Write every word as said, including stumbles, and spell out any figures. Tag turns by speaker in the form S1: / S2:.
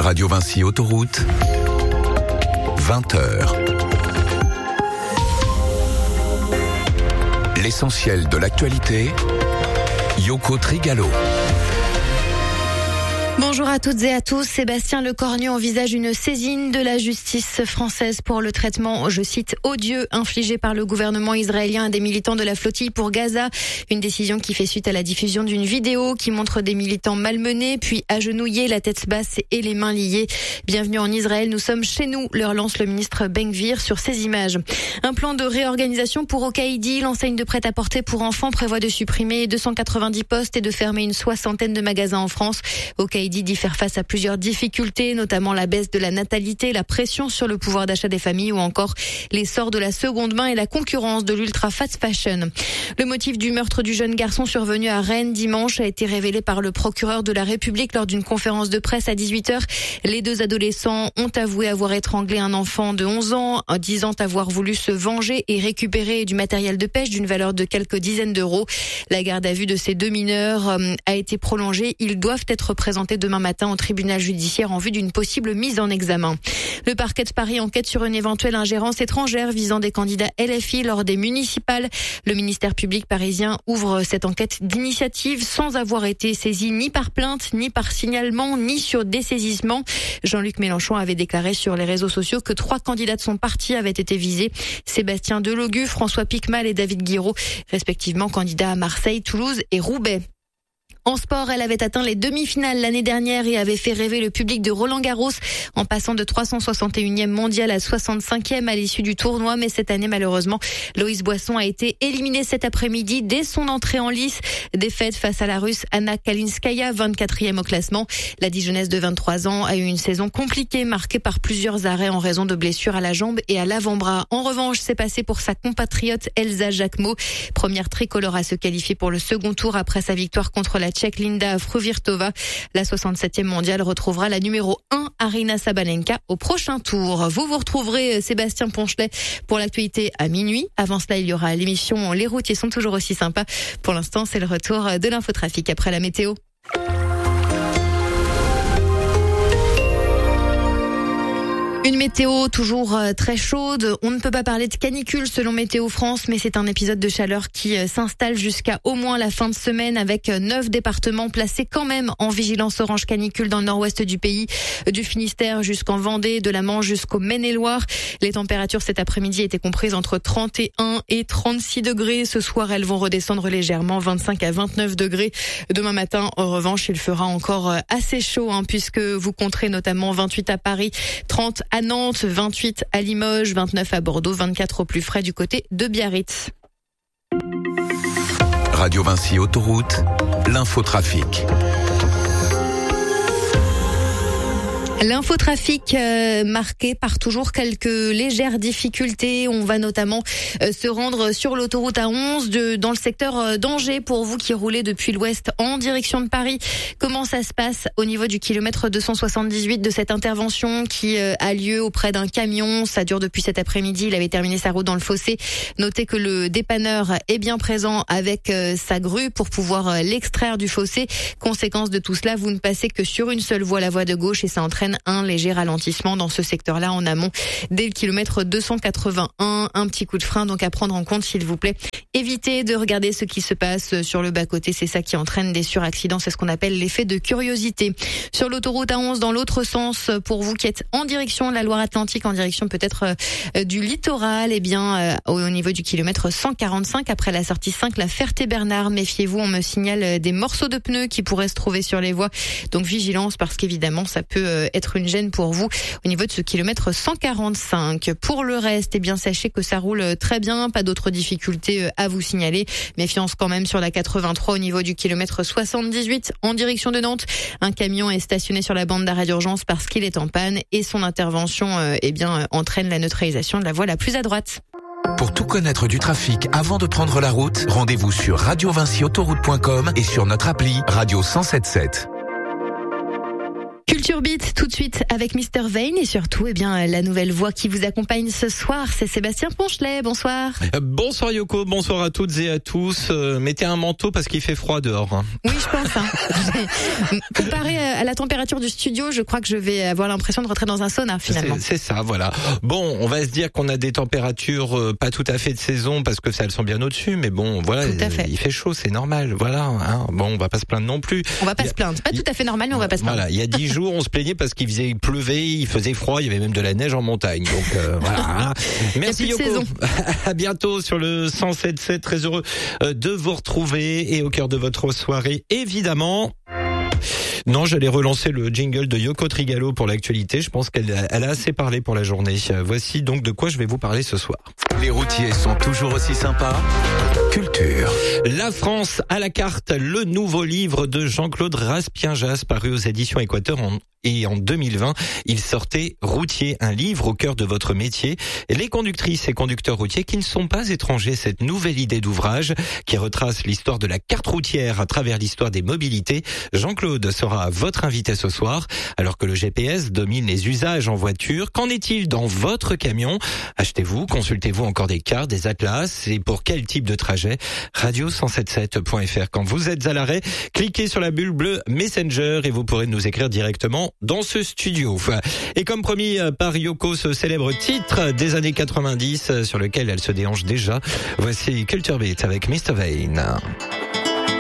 S1: Radio Vinci Autoroute, vingt heures. L'essentiel de l'actualité, Yoko Trigalo.
S2: Bonjour à toutes et à tous. Sébastien Lecornu envisage une saisine de la justice française pour le traitement, je cite, odieux infligé par le gouvernement israélien à des militants de la flottille pour Gaza. Une décision qui fait suite à la diffusion d'une vidéo qui montre des militants malmenés, puis agenouillés, la tête basse et les mains liées. Bienvenue en Israël, nous sommes chez nous, leur lance le ministre Ben Gvir sur ces images. Un plan de réorganisation pour Okaïdi, l'enseigne de prêt-à-porter pour enfants, prévoit de supprimer deux cent quatre-vingt-dix postes et de fermer une soixantaine de magasins en France. Okaïdi dit faire face à plusieurs difficultés, notamment la baisse de la natalité, la pression sur le pouvoir d'achat des familles ou encore l'essor de la seconde main et la concurrence de l'ultra fast fashion. Le motif du meurtre du jeune garçon survenu à Rennes dimanche a été révélé par le procureur de la République lors d'une conférence de presse à dix-huit heures. Les deux adolescents ont avoué avoir étranglé un enfant de onze ans, disant avoir voulu se venger et récupérer du matériel de pêche d'une valeur de quelques dizaines d'euros. La garde à vue de ces deux mineurs a été prolongée. Ils doivent être présentés demain matin au tribunal judiciaire en vue d'une possible mise en examen. Le parquet de Paris enquête sur une éventuelle ingérence étrangère visant des candidats L F I lors des municipales. Le ministère public parisien ouvre cette enquête d'initiative sans avoir été saisi ni par plainte, ni par signalement, ni sur dessaisissement. Jean-Luc Mélenchon avait déclaré sur les réseaux sociaux que trois candidats de son parti avaient été visés. Sébastien Delogu, François Piquemal et David Guiraud, respectivement candidats à Marseille, Toulouse et Roubaix. En sport, elle avait atteint les demi-finales l'année dernière et avait fait rêver le public de Roland-Garros en passant de trois cent soixante et unième mondial à soixante-cinquième à l'issue du tournoi. Mais cette année, malheureusement, Loïs Boisson a été éliminée cet après-midi dès son entrée en lice. Défaite face à la Russe Anna Kalinskaya, vingt-quatrième au classement. La Dijonnaise de vingt-trois ans a eu une saison compliquée, marquée par plusieurs arrêts en raison de blessures à la jambe et à l'avant-bras. En revanche, c'est passé pour sa compatriote Elsa Jacquemot, première tricolore à se qualifier pour le second tour après sa victoire contre la Tchèque Linda Fruvirtova. La soixante-septième mondiale retrouvera la numéro un Aryna Sabalenka au prochain tour. Vous vous retrouverez Sébastien Ponchelet pour l'actualité à minuit. Avant cela, il y aura l'émission Les routiers sont toujours aussi sympas. Pour l'instant, c'est le retour de l'infotrafic après la météo. Une météo toujours très chaude. On ne peut pas parler de canicule selon Météo France, mais c'est un épisode de chaleur qui s'installe jusqu'à au moins la fin de semaine avec neuf départements placés quand même en vigilance orange canicule dans le nord-ouest du pays, du Finistère jusqu'en Vendée, de la Manche jusqu'au Maine-et-Loire. Les températures cet après-midi étaient comprises entre trente et un et trente-six degrés. Ce soir, elles vont redescendre légèrement, vingt-cinq à vingt-neuf degrés. Demain matin, en revanche, il fera encore assez chaud, hein, puisque vous compterez notamment vingt-huit à Paris, trente à Nantes, vingt-huit à Limoges, vingt-neuf à Bordeaux, vingt-quatre au plus frais du côté de Biarritz.
S1: Radio Vinci Autoroute, l'infotrafic.
S2: L'infotrafic euh, marqué par toujours quelques légères difficultés. On va notamment euh, se rendre sur l'autoroute A onze de, dans le secteur euh, d'Angers pour vous qui roulez depuis l'ouest en direction de Paris. Comment ça se passe au niveau du kilomètre deux cent soixante-dix-huit de cette intervention qui euh, a lieu auprès d'un camion? Ça dure depuis cet après-midi. Il avait terminé sa route dans le fossé. Notez que le dépanneur est bien présent avec euh, sa grue pour pouvoir euh, l'extraire du fossé. Conséquence de tout cela, vous ne passez que sur une seule voie, la voie de gauche, et ça entraîne un léger ralentissement dans ce secteur-là en amont dès le kilomètre deux cent quatre-vingt-un. Un petit coup de frein donc à prendre en compte, s'il vous plaît. Évitez de regarder ce qui se passe sur le bas-côté, c'est ça qui entraîne des suraccidents, c'est ce qu'on appelle l'effet de curiosité. Sur l'autoroute A onze, dans l'autre sens, pour vous qui êtes en direction de la Loire-Atlantique, en direction peut-être euh, du littoral, eh bien euh, au niveau du kilomètre cent quarante-cinq, après la sortie cinq, la Ferté-Bernard, méfiez-vous, on me signale des morceaux de pneus qui pourraient se trouver sur les voies, donc vigilance parce qu'évidemment ça peut euh, être une gêne pour vous au niveau de ce kilomètre cent quarante-cinq. Pour le reste, eh bien sachez que ça roule très bien, pas d'autres difficultés à vous signaler. Méfiance quand même sur la quatre-vingt-trois au niveau du kilomètre soixante-dix-huit en direction de Nantes. Un camion est stationné sur la bande d'arrêt d'urgence parce qu'il est en panne et son intervention euh, eh bien entraîne la neutralisation de la voie la plus à droite.
S1: Pour tout connaître du trafic avant de prendre la route, rendez-vous sur radio vinci autoroute point com et sur notre appli Radio cent soixante-dix-sept.
S2: Culture Beat tout de suite avec Mister Vane et surtout eh bien la nouvelle voix qui vous accompagne ce soir, c'est Sébastien Ponchelet. Bonsoir.
S3: Euh, bonsoir Yoko, bonsoir à toutes et à tous. Euh, mettez un manteau parce qu'il fait froid dehors. Hein.
S2: Oui, je pense. Hein. Comparé à la température du studio, je crois que je vais avoir l'impression de rentrer dans un sauna finalement.
S3: C'est, c'est ça, voilà. Bon, on va se dire qu'on a des températures euh, pas tout à fait de saison parce que ça elles sont bien au-dessus, mais bon, voilà,
S2: tout à fait.
S3: Il fait chaud, c'est normal, voilà. Hein. Bon, on va pas se plaindre non plus.
S2: On va pas
S3: il
S2: se plaindre, pas tout à fait normal, mais on va pas se plaindre.
S3: Voilà, il y a dix jours, on se plaignait parce qu'il faisait, il pleuvait, il faisait froid, il y avait même de la neige en montagne. Donc euh, voilà. Merci Yoko. À bientôt sur le cent sept sept. Très heureux de vous retrouver et au cœur de votre soirée, évidemment. Non, j'allais relancer le jingle de Yoko Trigalo pour l'actualité. Je pense qu'elle elle a assez parlé pour la journée. Voici donc de quoi je vais vous parler ce soir.
S1: Les routiers sont toujours aussi sympas. Culture.
S3: La France à la carte, le nouveau livre de Jean-Claude Raspienjas paru aux éditions Équateur en Et en deux mille vingt, il sortait Routier, un livre au cœur de votre métier. Les conductrices et conducteurs routiers qui ne sont pas étrangers, cette nouvelle idée d'ouvrage qui retrace l'histoire de la carte routière à travers l'histoire des mobilités. Jean-Claude sera votre invité ce soir. Alors que le G P S domine les usages en voiture, qu'en est-il dans votre camion? Achetez-vous, consultez-vous encore des cartes, des atlas et pour quel type de trajet? radio cent soixante-dix-sept point f r. Quand vous êtes à l'arrêt, cliquez sur la bulle bleue Messenger et vous pourrez nous écrire directement dans ce studio. Et comme promis par Yoko, ce célèbre titre des années quatre-vingt-dix sur lequel elle se déhanche déjà. Voici Culture Beat avec Mister Vane.